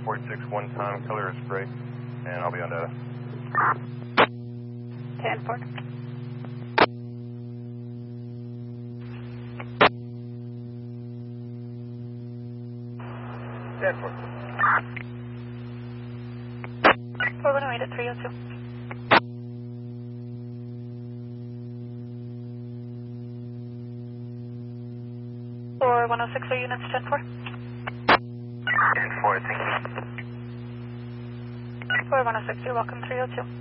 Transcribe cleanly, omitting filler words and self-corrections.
46 one time, color is gray, and I'll be on data. 10-4. Stanford. 418 at 302. For 106, are units 10-4? 10-4, thank you. For 106, you're welcome, 302.